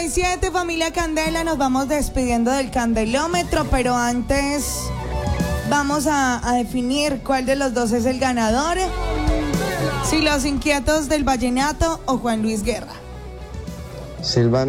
8:37, familia Candela, nos vamos despidiendo del candelómetro, pero antes vamos a definir cuál de los dos es el ganador. Si los Inquietos del Vallenato o Juan Luis Guerra. Silvana.